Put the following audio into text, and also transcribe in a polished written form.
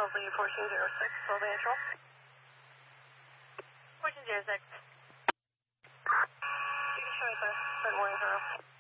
LV 1406, 12 Angel. 1406. You can try the 710.